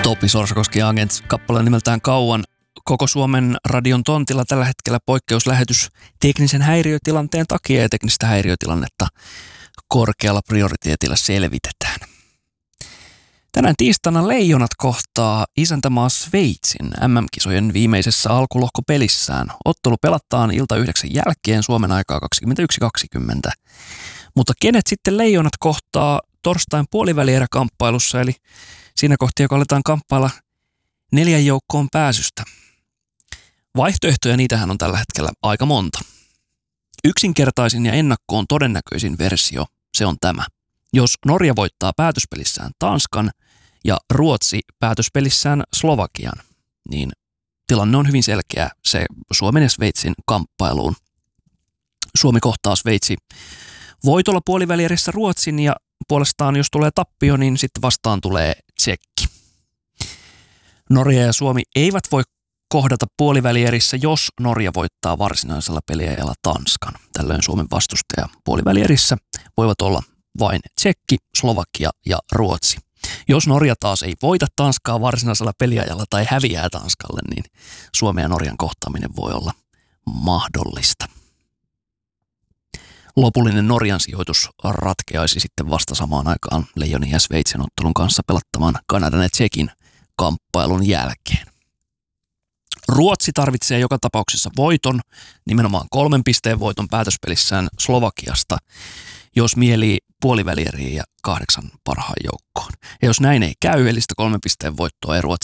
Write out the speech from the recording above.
Topi Sorsakoski Agents -kappale nimeltään Kauan. Koko Suomen radion tontilla tällä hetkellä poikkeuslähetys teknisen häiriötilanteen takia, ja teknistä häiriötilannetta korkealla prioriteetilla selvitetään. Tänään tiistaina Leijonat kohtaa isäntämaa Sveitsin MM-kisojen viimeisessä alkulohkopelissään. Ottelu pelataan ilta 9 jälkeen Suomen aikaa 21.20. Mutta kenet sitten Leijonat kohtaa torstain puolivälieräkamppailussa, eli siinä kohti, joka aletaan kamppailla 4 joukkoon pääsystä? Vaihtoehtoja, niitähän on tällä hetkellä aika monta. Yksinkertaisin ja ennakkoon todennäköisin versio, se on tämä. Jos Norja voittaa päätöspelissään Tanskan ja Ruotsi päätöspelissään Slovakian, niin tilanne on hyvin selkeä se Suomen ja Sveitsin kamppailuun. Suomi kohtaa Sveitsi voitolla puolivälierissä Ruotsin, ja puolestaan jos tulee tappio, niin sitten vastaan tulee Tsekki. Norja ja Suomi eivät voi kohdata puolivälierissä, jos Norja voittaa varsinaisella peliajalla Tanskan. Tällöin Suomen vastustaja puolivälierissä voivat olla vain Tsekki, Slovakia ja Ruotsi. Jos Norja taas ei voita Tanskaa varsinaisella peliajalla tai häviää Tanskalle, niin Suomen ja Norjan kohtaaminen voi olla mahdollista. Lopullinen Norjan sijoitus ratkeaisi sitten vasta samaan aikaan Leijonin ja Sveitsin ottelun kanssa pelattamaan Kanadan ja Tsekin kamppailun jälkeen. Ruotsi tarvitsee joka tapauksessa voiton, nimenomaan 3 pisteen voiton päätöspelissään Slovakiasta, jos mielii puolivälieriin ja 8 parhaan joukkoon. Ja jos näin ei käy, eli sitä 3 pisteen voittoa ei Ruotsi